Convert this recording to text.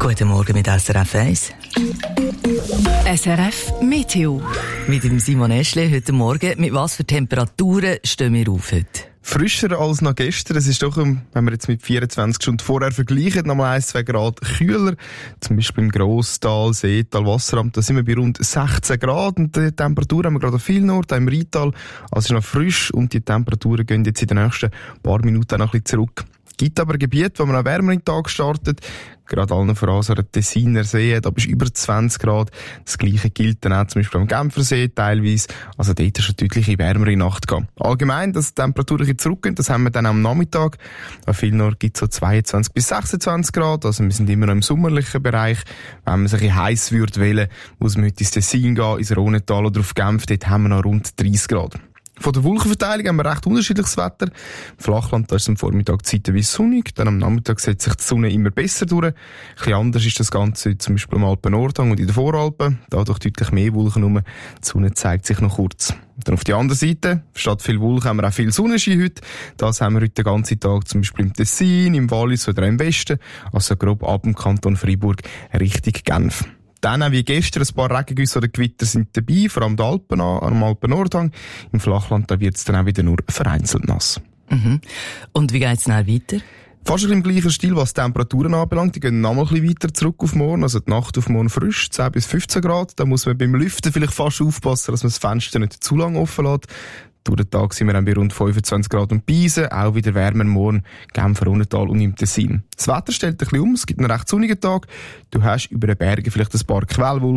Guten Morgen mit SRF 1. SRF Meteo. Mit dem Simon Eschle heute Morgen. Mit was für Temperaturen stehen wir auf heute? Frischer als noch gestern. Es ist doch, wenn wir jetzt mit 24 Stunden vorher vergleichen, nochmal 1-2 Grad kühler. Zum Beispiel im Grosstal, Seetal, Wasseramt, da sind wir bei rund 16 Grad. Und die Temperatur haben wir gerade an vielen Orten, auch im Rheintal. Also es ist noch frisch und die Temperaturen gehen jetzt in den nächsten paar Minuten noch ein bisschen zurück. Es gibt aber Gebiete, wo man auch wärmer in den Tag startet. Gerade allen voran so der Tessiner See, da bist du über 20 Grad. Das Gleiche gilt dann auch zum Beispiel am Genfersee teilweise. Also dort ist eine deutliche wärmere Nacht gehabt. Allgemein, dass die Temperaturen ein bisschen zurückgehen, das haben wir dann am Nachmittag. An vielen Orten gibt es so 22 bis 26 Grad. Also wir sind immer noch im sommerlichen Bereich. Wenn man sich ein bisschen heiß würde wählen, muss man heute ins Tessin gehen, ins Rhônetal oder auf Genf. Dort haben wir noch rund 30 Grad. Von der Wolkenverteilung haben wir recht unterschiedliches Wetter. Im Flachland da ist es am Vormittag zeitweise sonnig, dann am Nachmittag setzt sich die Sonne immer besser durch. Ein bisschen anders ist das Ganze zum Beispiel am Alpen-Nordhang und in den Voralpen. Da doch deutlich mehr Wolken rum. Die Sonne zeigt sich noch kurz. Dann auf die andere Seite, statt viel Wolken haben wir auch viel Sonnenschein heute. Das haben wir heute den ganzen Tag zum Beispiel im Tessin, im Wallis oder im Westen. Also grob ab dem Kanton Freiburg Richtung Genf. Dann, wie gestern, ein paar Regengüsse oder Gewitter sind dabei, vor allem am Alpen-Nordhang. Im Flachland wird es dann auch wieder nur vereinzelt nass. Mhm. Und wie geht es dann weiter? Fast im gleichen Stil, was die Temperaturen anbelangt. Die gehen noch mal ein bisschen weiter zurück auf morgen. Also die Nacht auf morgen frisch, 10 bis 15 Grad. Da muss man beim Lüften vielleicht fast aufpassen, dass man das Fenster nicht zu lange offen lässt. Durch den Tag sind wir dann bei rund 25 Grad und Pisen, auch wieder wärmer morgen, Genfer, Rhônetal und im Tessin. Das Wetter stellt ein bisschen um, es gibt einen recht sonnigen Tag. Du hast über den Bergen vielleicht ein paar Quellwolken.